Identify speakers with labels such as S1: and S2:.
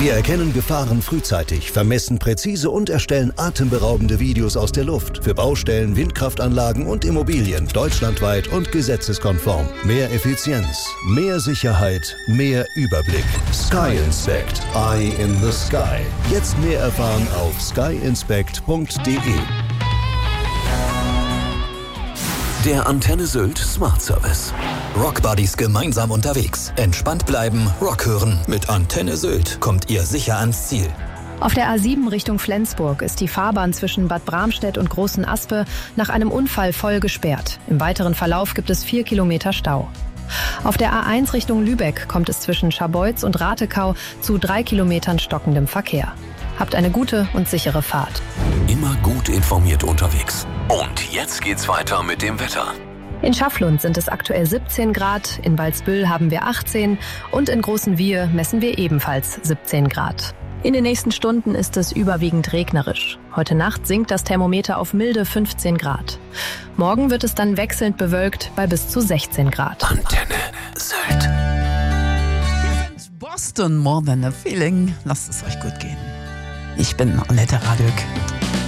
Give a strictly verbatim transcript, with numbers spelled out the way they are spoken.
S1: Wir erkennen Gefahren frühzeitig, vermessen präzise und erstellen atemberaubende Videos aus der Luft. Für Baustellen, Windkraftanlagen und Immobilien deutschlandweit und gesetzeskonform. Mehr Effizienz, mehr Sicherheit, mehr Überblick. Sky Inspect. Eye in the Sky. Jetzt mehr erfahren auf sky inspect punkt de.
S2: Der Antenne Sylt Smart Service. Rockbuddies gemeinsam unterwegs. Entspannt bleiben, Rock hören. Mit Antenne Sylt kommt ihr sicher ans Ziel.
S3: Auf der A sieben Richtung Flensburg ist die Fahrbahn zwischen Bad Bramstedt und Großen Aspe nach einem Unfall voll gesperrt. Im weiteren Verlauf gibt es vier Kilometer Stau. Auf der A eins Richtung Lübeck kommt es zwischen Scharbeutz und Ratekau zu drei Kilometern stockendem Verkehr. Habt eine gute und sichere Fahrt.
S2: Immer gut informiert unterwegs. Und jetzt geht's weiter mit dem Wetter.
S3: In Schafflund sind es aktuell siebzehn Grad, in Walsbüll haben wir achtzehn und in Großenwiehe messen wir ebenfalls siebzehn Grad. In den nächsten Stunden ist es überwiegend regnerisch. Heute Nacht sinkt das Thermometer auf milde fünfzehn Grad. Morgen wird es dann wechselnd bewölkt bei bis zu sechzehn Grad.
S2: Antenne Sylt.
S4: Boston, more than a feeling. Lasst es euch gut gehen. Ich bin Annette Radök.